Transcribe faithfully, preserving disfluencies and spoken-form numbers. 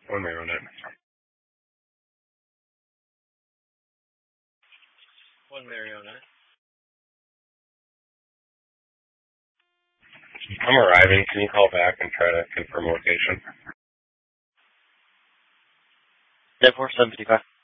One Mariona. One Mariona. I'm arriving. Can you call back and try to confirm location? ten four seven five.